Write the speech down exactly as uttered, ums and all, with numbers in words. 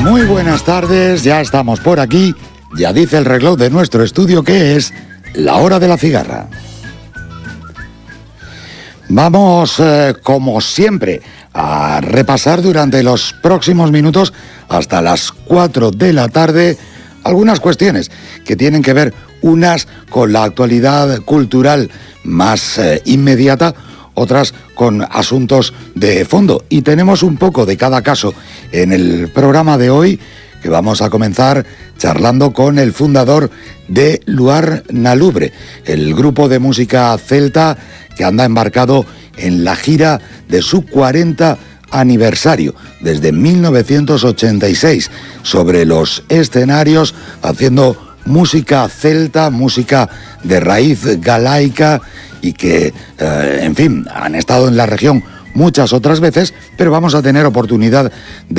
Muy buenas tardes, ya estamos por aquí. Ya dice el reloj de nuestro estudio que es la hora de la cigarra. Vamos, eh, como siempre, a repasar durante los próximos minutos hasta las cuatro de la tarde algunas cuestiones que tienen que ver unas con la actualidad cultural más eh, inmediata, otras con asuntos de fondo. Y tenemos un poco de cada caso en el programa de hoy, que vamos a comenzar charlando con el fundador de Luar na Lubre, el grupo de música celta que anda embarcado en la gira de su cuarenta aniversario, desde mil novecientos ochenta y seis, sobre los escenarios, haciendo música celta, música de raíz galaica, y que, eh, en fin, han estado en la región muchas otras veces, pero vamos a tener oportunidad de